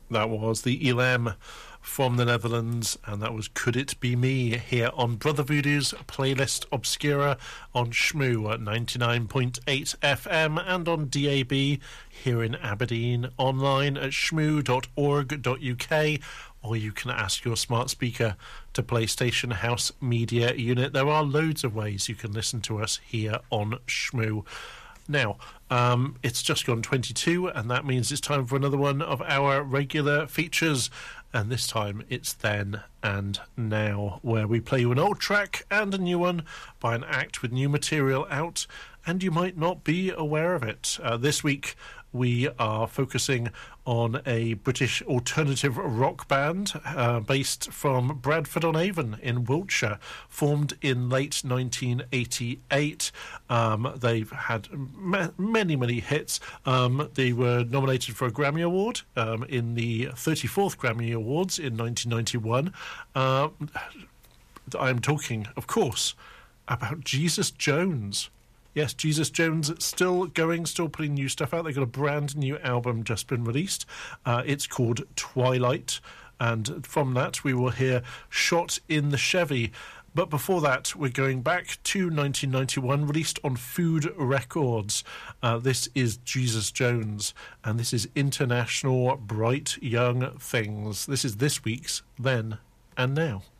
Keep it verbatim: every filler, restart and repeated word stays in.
That was the Elam from the Netherlands, and that was Could It Be Me, here on Brother Voodoo's Playlist Obscura on Shmoo at ninety-nine point eight F M and on D A B here in Aberdeen, online at shmoo dot org dot U K, or you can ask your smart speaker to play Station House Media Unit. There are loads of ways you can listen to us here on Shmoo. Now, um, it's just gone twenty-two, and that means it's time for another one of our regular features. And this time it's Then and Now, where we play you an old track and a new one by an act with new material out, and you might not be aware of it. Uh, this week we are focusing on a British alternative rock band uh, based from Bradford-on-Avon in Wiltshire, formed in late nineteen eighty-eight. Um, they've had ma- many, many hits. Um, they were nominated for a Grammy Award um, in the thirty-fourth Grammy Awards in nineteen ninety-one. Uh, I'm talking, of course, about Jesus Jones. Yes, Jesus Jones still going, still putting new stuff out. They've got a brand new album just been released. Uh, it's called Twilight, and from that we will hear Shot in the Chevy. But before that, we're going back to nineteen ninety-one, released on Food Records. Uh, this is Jesus Jones, and this is International Bright Young Things. This is this week's Then and Now.